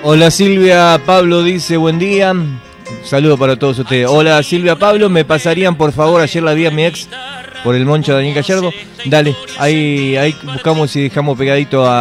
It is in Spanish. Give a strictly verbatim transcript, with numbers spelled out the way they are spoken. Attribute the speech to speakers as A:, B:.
A: Hola Silvia, Pablo dice buen día. Saludo para todos ustedes. Hola Silvia, Pablo, ¿me pasarían por favor? Ayer la vi a mi ex por el Moncho Daniel Gallardo. Dale, ahí, ahí buscamos y dejamos pegadito a